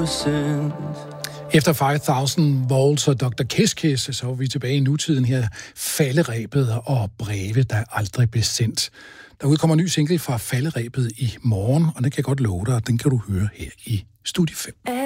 innocence. Efter 5.000 Volts og Dr. Kiss Kiss, så er vi tilbage i nutiden her. Falderebet og breve, der aldrig blev sendt. Der udkommer en ny single fra Falderebet i morgen, og den kan jeg godt love dig, og den kan du høre her i Studie 5.